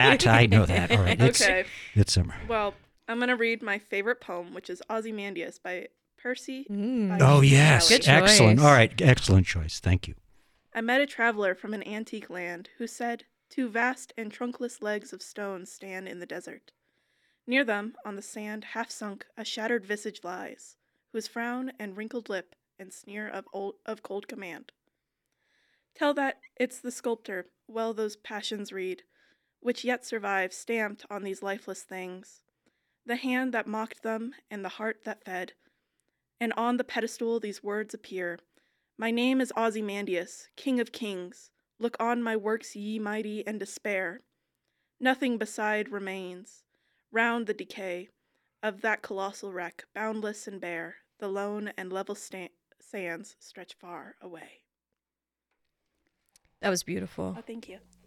that. I know that. All right. Okay. It's summer. Well, I'm going to read my favorite poem, which is Ozymandias by Percy Mm. Oh, Bysshe yes. Shelley. Good Excellent. choice. All right. Excellent choice. Thank you. I met a traveler from an antique land who said, "Two vast and trunkless legs of stone stand in the desert. Near them, on the sand, half sunk, a shattered visage lies, whose frown and wrinkled lip and sneer of cold command. Tell that it's the sculptor, well those passions read, which yet survive stamped on these lifeless things, the hand that mocked them and the heart that fed, and on the pedestal these words appear, My name is Ozymandias, King of Kings, look on my works ye mighty and despair. Nothing beside remains, round the decay of that colossal wreck, boundless and bare, the lone and level sands stretch far away." That was beautiful. Oh, thank you.